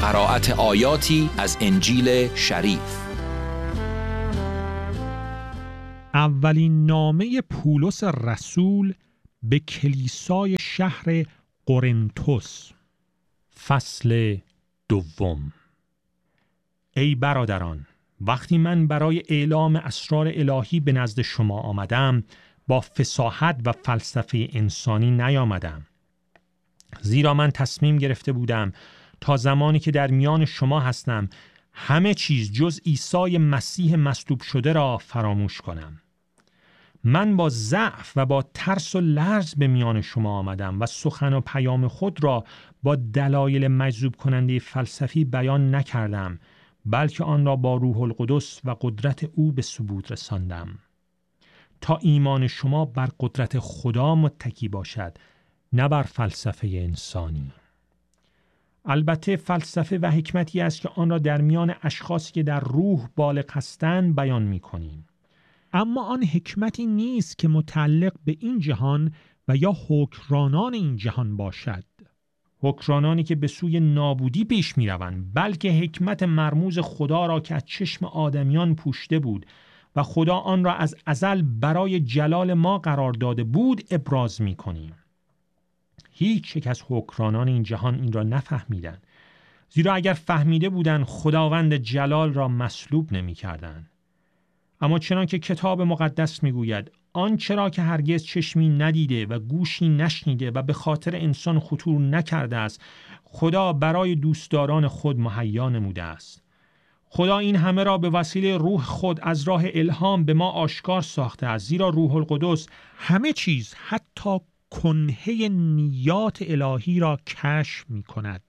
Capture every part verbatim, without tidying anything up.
قرائت آیاتی از انجیل شریف. اولین نامه پولس رسول به کلیسای شهر قرنتس. فصل دوم. ای برادران، وقتی من برای اعلام اسرار الهی به نزد شما آمدم، با فصاحت و فلسفه انسانی نیامدم. زیرا من تصمیم گرفته بودم تا زمانی که در میان شما هستم همه چیز جز عیسی مسیح مصلوب شده را فراموش کنم. من با ضعف و با ترس و لرز به میان شما آمدم و سخن و پیام خود را با دلایل مجذوب کننده فلسفی بیان نکردم، بلکه آن را با روح القدس و قدرت او به ثبوت رساندم، تا ایمان شما بر قدرت خدا متکی باشد، نه بر فلسفه انسانی. البته فلسفه و حکمتی است که آن را در میان اشخاصی که در روح بالغ هستند بیان می‌کنیم، اما آن حکمتی نیست که متعلق به این جهان و یا حکمرانان این جهان باشد، حکمرانانی که به سوی نابودی پیش می‌روند، بلکه حکمت مرموز خدا را که از چشم آدمیان پوشیده بود و خدا آن را از ازل برای جلال ما قرار داده بود ابراز می‌کنیم. هیچ یک از حکمرانان این جهان این را نفهمیدند، زیرا اگر فهمیده بودند خداوند جلال را مصلوب نمی‌کردند. اما چنان که کتاب مقدس میگوید، آنچه را که هرگز چشمی ندیده و گوشی نشنیده و به خاطر انسان خطور نکرده است، خدا برای دوستداران خود مهیا نموده است. خدا این همه را به وسیله روح خود از راه الهام به ما آشکار ساخته است، زیرا روح القدس همه چیز حتی کنه نیات الهی را کشف می کند.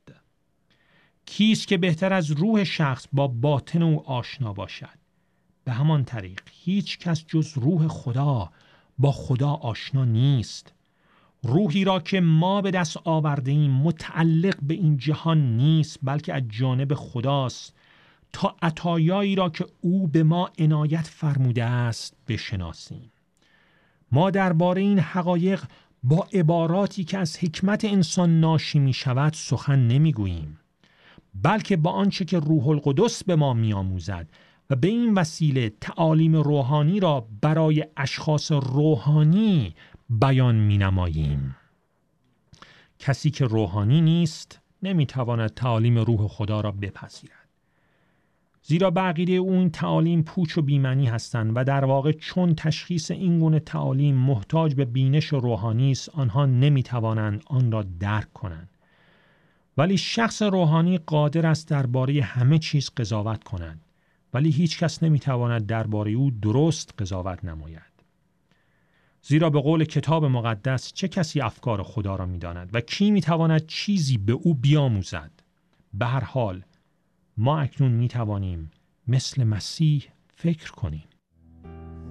کیست که بهتر از روح شخص با باطن او آشنا باشد؟ به همان طریق هیچ کس جز روح خدا با خدا آشنا نیست. روحی را که ما به دست آورده ایم متعلق به این جهان نیست، بلکه از جانب خداست، تا عطایایی را که او به ما عنایت فرموده است بشناسیم. ما درباره این حقایق با عباراتی که از حکمت انسان ناشی می شود سخن نمی گوییم، بلکه با آنچه که روح القدس به ما می آموزد و به این وسیله تعالیم روحانی را برای اشخاص روحانی بیان می نماییم. کسی که روحانی نیست نمی تواند تعالیم روح خدا را بپذیرد، زیرا به عقیده او این تعالیم پوچ و بی‌معنی هستند و در واقع چون تشخیص این گونه تعالیم محتاج به بینش روحانی است، آنها نمی توانند آن را درک کنند. ولی شخص روحانی قادر است درباره همه چیز قضاوت کند، ولی هیچ کس نمی تواند درباره او درست قضاوت نماید. زیرا به قول کتاب مقدس چه کسی افکار خدا را می داند و کی می تواند چیزی به او بیاموزد؟ به هر حال ما اکنون می توانیم مثل مسیح فکر کنیم.